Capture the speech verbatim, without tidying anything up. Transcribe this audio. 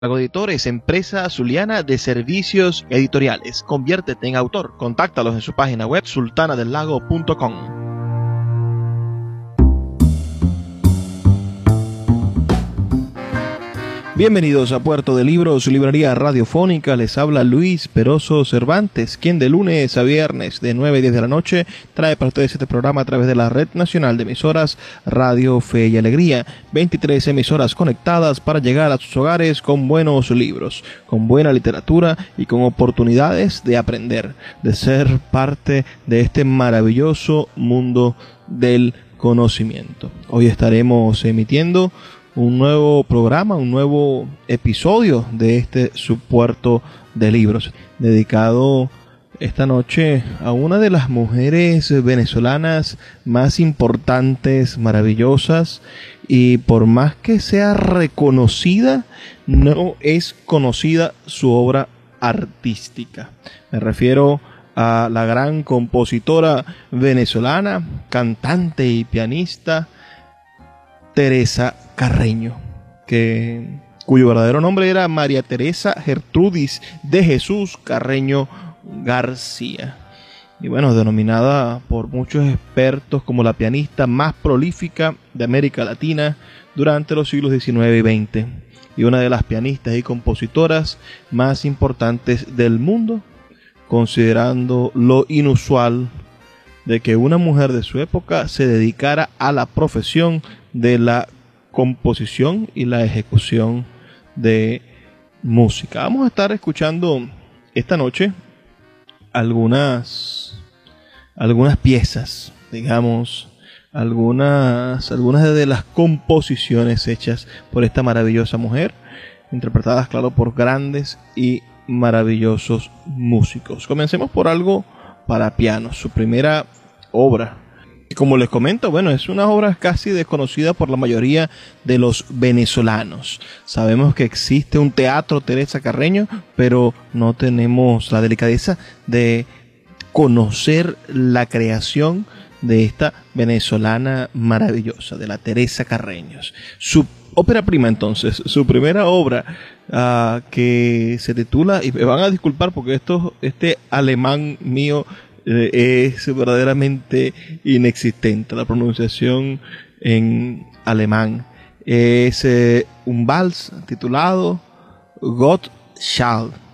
Lago Editores, empresa zuliana de servicios editoriales. Conviértete en autor. Contáctalos en su página web sultana del lago punto com. Bienvenidos a Puerto de Libros, su librería radiofónica. Les habla Luis Peroso Cervantes, quien de lunes a viernes de nueve a diez de la noche trae para ustedes este programa a través de la Red Nacional de Emisoras Radio Fe y Alegría. veintitrés emisoras conectadas para llegar a sus hogares con buenos libros, con buena literatura y con oportunidades de aprender, de ser parte de este maravilloso mundo del conocimiento. Hoy estaremos emitiendo un nuevo programa, un nuevo episodio de este su Puerto de Libros, dedicado esta noche a una de las mujeres venezolanas más importantes, maravillosas, y por más que sea reconocida, no es conocida su obra artística. Me refiero a la gran compositora venezolana, cantante y pianista Teresa Carreño, que, cuyo verdadero nombre era María Teresa Gertrudis de Jesús Carreño García. Y bueno, denominada por muchos expertos como la pianista más prolífica de América Latina durante los siglos diecinueve y veinte, y una de las pianistas y compositoras más importantes del mundo, considerando lo inusual de que una mujer de su época se dedicara a la profesión de la composición y la ejecución de música. Vamos a estar escuchando esta noche algunas algunas piezas, digamos, algunas algunas de las composiciones hechas por esta maravillosa mujer, interpretadas, claro, por grandes y maravillosos músicos. Comencemos por algo para piano, su primera obra. Como les comento, bueno, es una obra casi desconocida por la mayoría de los venezolanos. Sabemos que existe un teatro Teresa Carreño, pero no tenemos la delicadeza de conocer la creación de esta venezolana maravillosa, de la Teresa Carreño. Su ópera prima, entonces, su primera obra, uh, que se titula, y me van a disculpar porque esto, este alemán mío es verdaderamente inexistente, la pronunciación en alemán. Es eh, un vals titulado Gottschalk,